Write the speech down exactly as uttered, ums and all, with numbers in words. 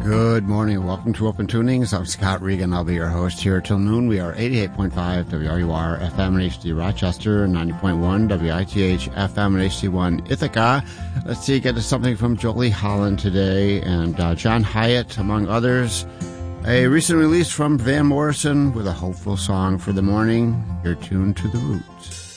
Good morning. Welcome to Open Tunings. I'm Scott Regan. I'll be your host here till noon. We are eighty-eight point five W R U R F M and H D Rochester, ninety point one W I T H F M and H D one Ithaca. Let's see, get to something from Jolie Holland today and uh, John Hyatt, among others. A recent release from Van Morrison with a hopeful song for the morning. You're tuned to The Roots.